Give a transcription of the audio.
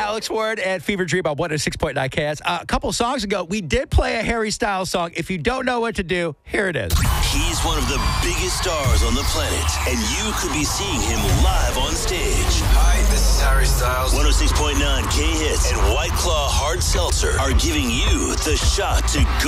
Alex Ward and Fever Dream on 106.9 KS. A couple songs ago, we did play a Harry Styles song. If you don't know what to do, here it is. He's one of the biggest stars on the planet, and you could be seeing him live on stage. Hi, this is Harry Styles. 106.9 K-Hits and White Claw Hard Seltzer are giving you the shot to go